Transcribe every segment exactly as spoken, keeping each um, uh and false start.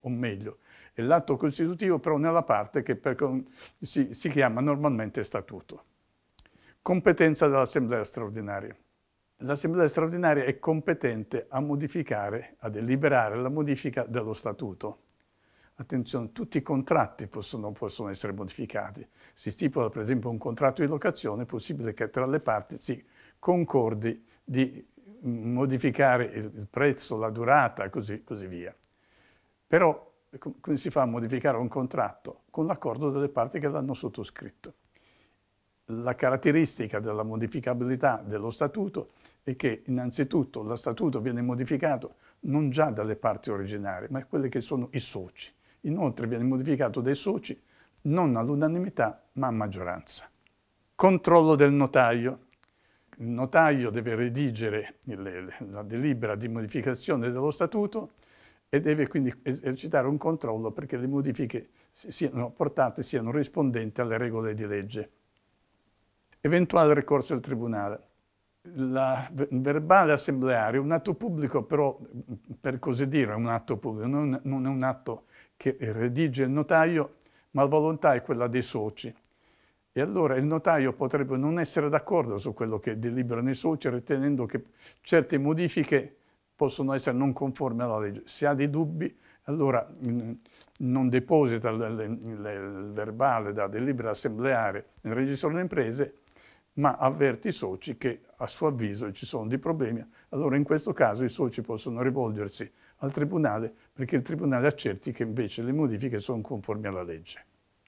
o meglio, è l'atto costitutivo però nella parte che per, si, si chiama normalmente statuto. Competenza dell'Assemblea straordinaria. L'Assemblea straordinaria è competente a modificare, a deliberare la modifica dello statuto. Attenzione, tutti i contratti possono, possono essere modificati. Si stipula per esempio un contratto di locazione, è possibile che tra le parti si concordi di modificare il prezzo, la durata e così, così via. Però come si fa a modificare un contratto? Con l'accordo delle parti che l'hanno sottoscritto. La caratteristica della modificabilità dello statuto è che innanzitutto lo statuto viene modificato non già dalle parti originarie, ma quelle che sono i soci. Inoltre viene modificato dai soci non all'unanimità, ma a maggioranza. Controllo del notaio. Il notaio deve redigere il, la delibera di modificazione dello statuto e deve quindi esercitare un controllo perché le modifiche siano apportate, siano rispondenti alle regole di legge. Eventuale ricorso al tribunale. La, il verbale assembleare è un atto pubblico, però per così dire è un atto pubblico, non, non è un atto che redige il notaio, ma la volontà è quella dei soci. E allora il notaio potrebbe non essere d'accordo su quello che deliberano i soci, ritenendo che certe modifiche possono essere non conformi alla legge. Se ha dei dubbi, allora non deposita il, il, il verbale da delibera assembleare nel registro delle imprese, ma avverte i soci che a suo avviso ci sono dei problemi. Allora in questo caso i soci possono rivolgersi al tribunale perché il tribunale accerti che invece le modifiche sono conformi alla legge.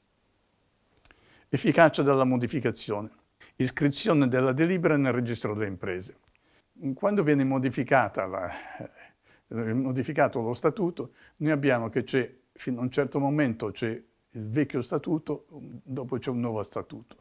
Efficacia della modificazione. Iscrizione della delibera nel registro delle imprese. Quando viene modificata la, eh, modificato lo statuto, noi abbiamo che c'è, fino a un certo momento c'è il vecchio statuto, dopo c'è un nuovo statuto.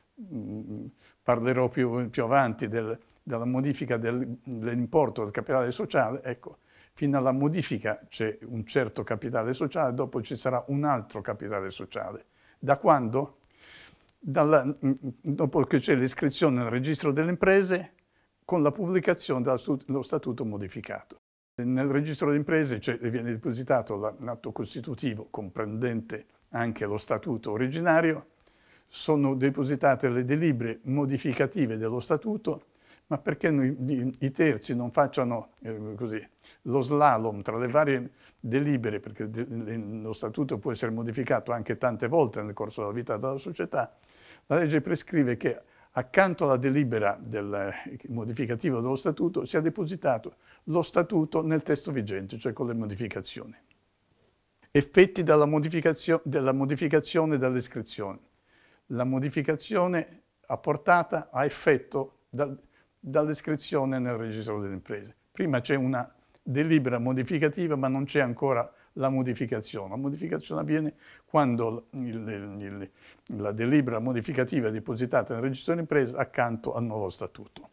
Parlerò più, più avanti del, della modifica del, dell'importo del capitale sociale. Ecco, fino alla modifica c'è un certo capitale sociale, dopo ci sarà un altro capitale sociale. Da quando? Dalla, dopo che c'è l'iscrizione nel registro delle imprese con la pubblicazione dello statuto modificato. Nel registro delle imprese viene depositato l'atto costitutivo comprendente anche lo statuto originario, sono depositate le delibere modificative dello statuto, ma perché noi, i terzi non facciano eh, così, lo slalom tra le varie delibere, perché lo statuto può essere modificato anche tante volte nel corso della vita della società, la legge prescrive che accanto alla delibera del modificativo dello statuto sia depositato lo statuto nel testo vigente, cioè con le modificazioni. Effetti della modificazione, della modificazione e dell'iscrizione. La modificazione apportata ha effetto dal, dall'iscrizione nel registro delle imprese. Prima c'è una delibera modificativa, ma non c'è ancora la modificazione. La modificazione avviene quando il, il, la delibera modificativa è depositata nel registro delle imprese accanto al nuovo statuto.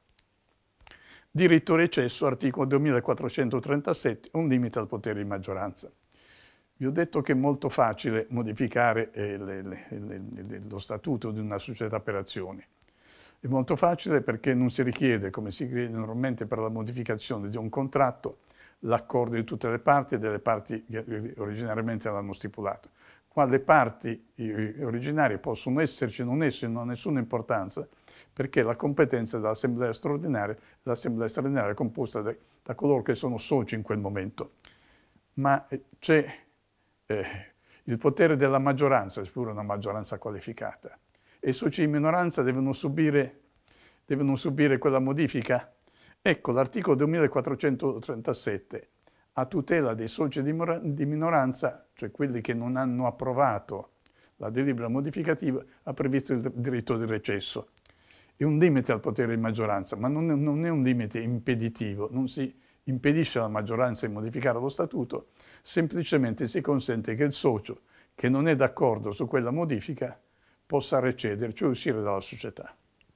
Diritto al recesso, articolo duemilaquattrocentotrentasette, un limite al potere di maggioranza. Vi ho detto che è molto facile modificare eh, le, le, le, lo statuto di una società per azioni. È molto facile perché non si richiede, come si chiede normalmente per la modificazione di un contratto, l'accordo di tutte le parti e delle parti che originariamente l'hanno stipulato. Qua le parti originarie possono esserci, non esserci, non ha nessuna importanza, perché la competenza dell'Assemblea straordinaria, l'Assemblea straordinaria è composta da, da coloro che sono soci in quel momento. Ma c'è eh, il potere della maggioranza, seppure una maggioranza qualificata, e i soci di minoranza devono subire, devono subire quella modifica. Ecco, l'articolo duemilaquattrocentotrentasette, a tutela dei soci di minoranza, cioè quelli che non hanno approvato la delibera modificativa, ha previsto il diritto di recesso. È un limite al potere di maggioranza, ma non è, non è un limite impeditivo, non si impedisce alla maggioranza di modificare lo statuto, semplicemente si consente che il socio che non è d'accordo su quella modifica possa recedere, cioè uscire dalla società.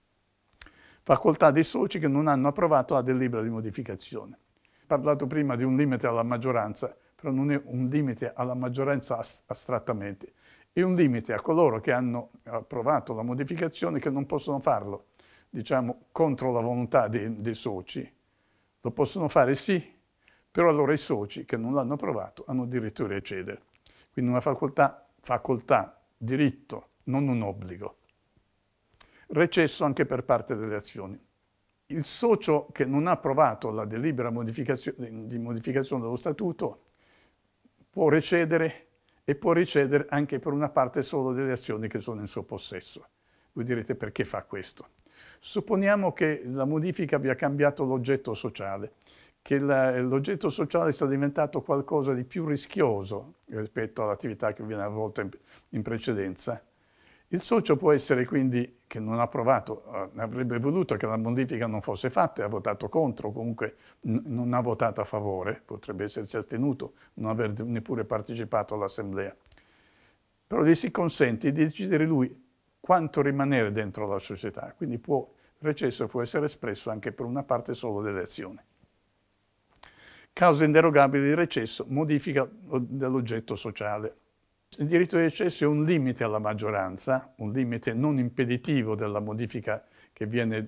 Facoltà dei soci che non hanno approvato la delibera di modificazione. Ho parlato prima di un limite alla maggioranza, però non è un limite alla maggioranza astrattamente, è un limite a coloro che hanno approvato la modificazione che non possono farlo, diciamo, contro la volontà dei, dei soci. Lo possono fare sì, Però allora i soci che non l'hanno approvato hanno diritto di recedere. Quindi una facoltà, facoltà, diritto, non un obbligo. Recesso anche per parte delle azioni. Il socio che non ha approvato la delibera modificazione, di modificazione dello statuto può recedere e può recedere anche per una parte solo delle azioni che sono in suo possesso. Voi direte perché fa questo? Supponiamo che la modifica abbia cambiato l'oggetto sociale, che l'oggetto sociale sia diventato qualcosa di più rischioso rispetto all'attività che viene avvolta in, in precedenza. Il socio può essere quindi, che non ha approvato, avrebbe voluto che la modifica non fosse fatta e ha votato contro, comunque non ha votato a favore, potrebbe essersi astenuto, non aver neppure partecipato all'assemblea. Però gli si consente di decidere lui quanto rimanere dentro la società, quindi può, il recesso può essere espresso anche per una parte solo delle azioni. Causa inderogabile di recesso, modifica dell'oggetto sociale. Il diritto di recesso è un limite alla maggioranza, un limite non impeditivo della modifica che viene,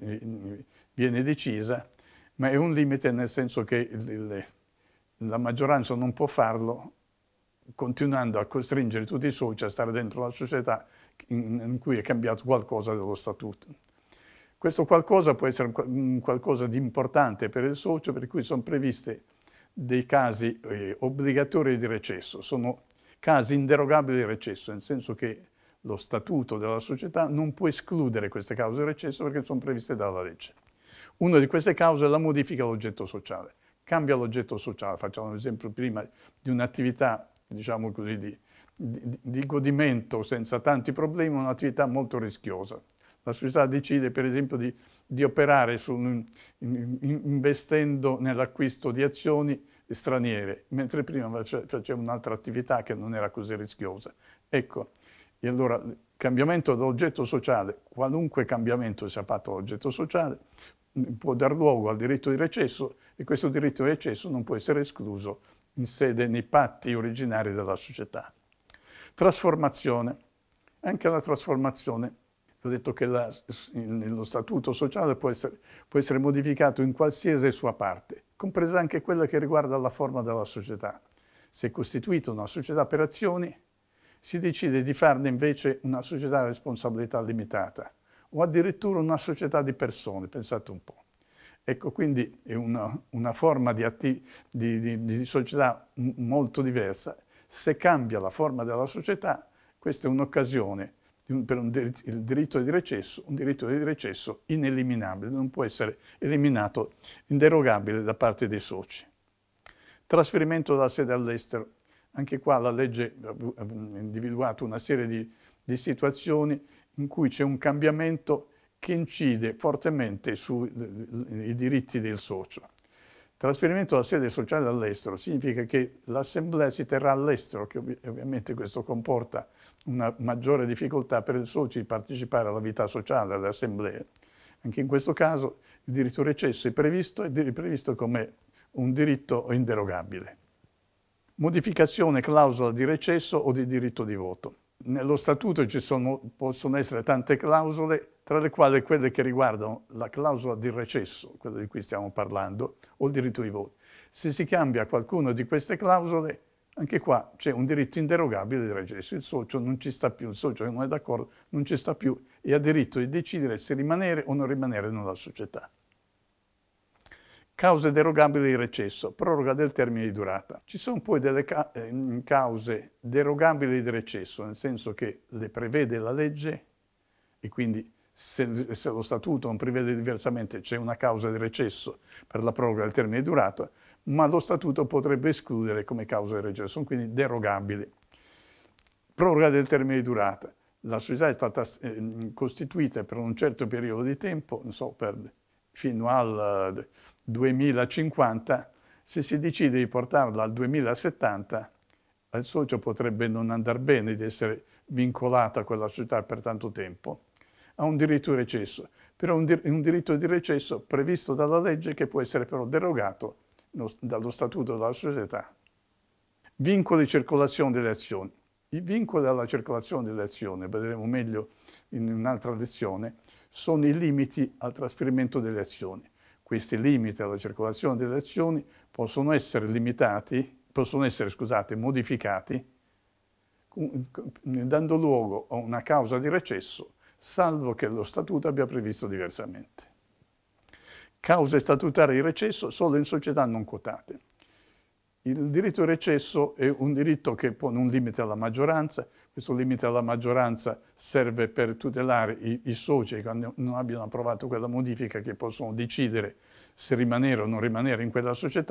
viene decisa, ma è un limite nel senso che il, il, la maggioranza non può farlo continuando a costringere tutti i soci a stare dentro la società in, in cui è cambiato qualcosa dello statuto. Questo qualcosa può essere un qualcosa di importante per il socio, per cui sono previsti dei casi eh, obbligatori di recesso. Sono casi inderogabili di recesso, nel senso che lo statuto della società non può escludere queste cause di recesso perché sono previste dalla legge. Una di queste cause è la modifica all'oggetto sociale. Cambia l'oggetto sociale, facciamo un esempio prima di un'attività, diciamo così, di, di, di godimento senza tanti problemi, un'attività molto rischiosa. La società decide, per esempio, di, di operare su, in, in, investendo nell'acquisto di azioni straniere, mentre prima faceva un'altra attività che non era così rischiosa. Ecco, e allora il cambiamento dell'oggetto sociale, qualunque cambiamento sia fatto all'oggetto sociale, può dar luogo al diritto di recesso e questo diritto di recesso non può essere escluso in sede nei patti originari della società. Trasformazione. Anche la trasformazione, ho detto che la, lo statuto sociale può essere, può essere modificato in qualsiasi sua parte, compresa anche quella che riguarda la forma della società. Se è costituita una società per azioni, si decide di farne invece una società a responsabilità limitata o addirittura una società di persone, pensate un po'. Ecco, quindi è una, una forma di, atti, di, di, di società molto diversa. Se cambia la forma della società, questa è un'occasione per un dir- il diritto di recesso, un diritto di recesso ineliminabile, non può essere eliminato, inderogabile da parte dei soci. Trasferimento dalla sede all'estero. Anche qua la legge ha individuato una serie di, di situazioni in cui c'è un cambiamento che incide fortemente sui diritti del socio. Trasferimento dalla sede sociale all'estero significa che l'assemblea si terrà all'estero, che ov- ovviamente questo comporta una maggiore difficoltà per il socio di partecipare alla vita sociale, alle assemblee. Anche in questo caso il diritto di recesso è previsto, è previsto come un diritto inderogabile. Modificazione clausola di recesso o di diritto di voto. Nello statuto ci sono, possono essere tante clausole, tra le quali quelle che riguardano la clausola di recesso, quella di cui stiamo parlando, o il diritto di voto. Se si cambia qualcuna di queste clausole, anche qua c'è un diritto inderogabile di recesso. Il socio non ci sta più, il socio che non è d'accordo non ci sta più e ha diritto di decidere se rimanere o non rimanere nella società. Cause derogabili di recesso, proroga del termine di durata. Ci sono poi delle ca- cause derogabili di recesso, nel senso che le prevede la legge e quindi se, se lo statuto non prevede diversamente c'è una causa di recesso per la proroga del termine di durata, ma lo statuto potrebbe escludere come causa di recesso, sono quindi derogabili. Proroga del termine di durata. La società è stata eh, costituita per un certo periodo di tempo, non so, per fino al duemilacinquanta, se si decide di portarla al duemilasettanta, al socio potrebbe non andare bene di essere vincolato a quella società per tanto tempo. Ha un diritto di recesso, però un, dir- un diritto di recesso previsto dalla legge che può essere però derogato no, dallo statuto della società. Vincoli di circolazione delle azioni. I vincoli alla circolazione delle azioni, vedremo meglio in un'altra lezione, sono i limiti al trasferimento delle azioni. questi limiti alla circolazione delle azioni possono essere limitati, possono essere, scusate, modificati, dando luogo a una causa di recesso, salvo che lo Statuto abbia previsto diversamente. Cause statutarie di recesso solo in società non quotate. Il diritto di recesso è un diritto che pone un limite alla maggioranza. Questo limite alla maggioranza serve per tutelare i, i soci che non abbiano approvato quella modifica, che possono decidere se rimanere o non rimanere in quella società.